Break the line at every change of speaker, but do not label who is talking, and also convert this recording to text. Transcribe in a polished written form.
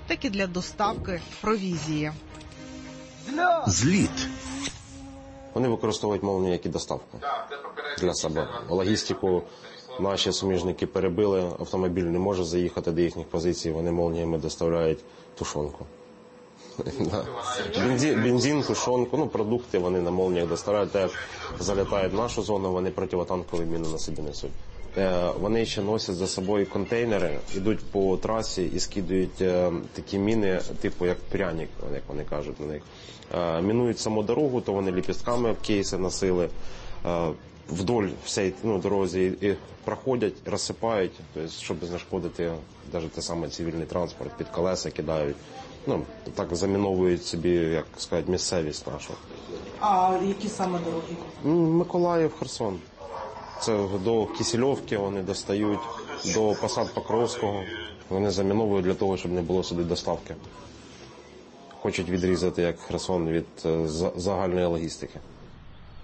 так і для доставки провізії.
Зліт.
Вони використовують молнію як і доставку для себе. Логістику наші суміжники перебили, автомобіль не може заїхати до їхніх позицій, вони молніями доставляють тушонку. Бензин, тушонку, продукти вони на молніях доставляють. Так як залітають в нашу зону, вони противотанкові міни на собі несуть. Вони ще носять за собою контейнери, йдуть по трасі і скидують такі міни, типу як пряник, як вони кажуть на них. Мінують саму дорогу, то вони ліпістками в кейси носили, вдоль всієї дорозі і проходять, розсипають, тобто, щоб знешкодити навіть те саме цивільний транспорт, під колеса кидають. Так заміновують собі, як сказати, місцевість нашу.
А які саме дороги?
Миколаїв, Херсон. Це до Кисельовки вони достають, до Посад Покровського. Вони заміновують для того, щоб не було сюди доставки. Хочуть відрізати, як Херсон, від загальної логістики.